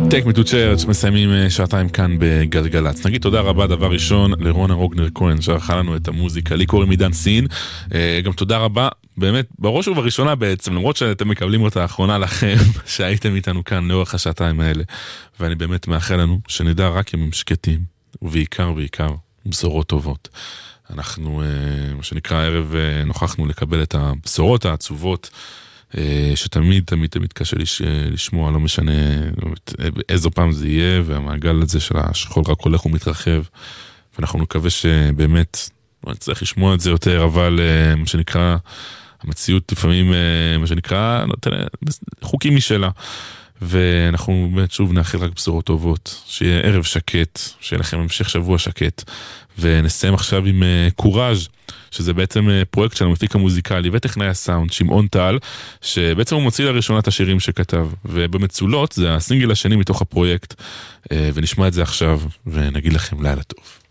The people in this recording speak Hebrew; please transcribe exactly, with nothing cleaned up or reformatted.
Take Me to Church, מסיימים שעתיים כאן בגלגלץ. נגיד תודה רבה דבר ראשון לרונה רוגנר כהן שערכה לנו את המוזיקה. לי קוראים עידן סין. גם תודה רבה באמת בראש ובראשונה בעצם, למרות שאתם מקבלים אותה האחרונה לכם שהייתם איתנו כאן לאורך השעתיים האלה, ואני באמת מאחל לנו שנדע רק ימים שקטים ובעיקר בעיקר בשורות טובות. אנחנו מה שנקרא הערב נוכחנו לקבל את הבשורות העצובות שתמיד תמיד תמיד קשה לשמוע, לא משנה איזו פעם זה יהיה, והמעגל הזה של השכול רק הולך ומתרחב, ואנחנו מקווה שבאמת נצטרך לשמוע את זה יותר, אבל מה שנקרא המציאות לפעמים מה שנקרא חוקים משלה, ואנחנו באמת שוב נאחל רק בשורות טובות, שיהיה ערב שקט, שיהיה לכם המשך שבוע שקט, ונסיים עכשיו עם קוראז' שזה בעצם פרויקט של המפיק המוזיקלי וטכנאי הסאונד, שמעון טל, שבעצם הוא מוציא לראשונה את השירים שכתב, ובמצולות זה הסינגל השני מתוך הפרויקט, ונשמע את זה עכשיו, ונגיד לכם לילה טוב.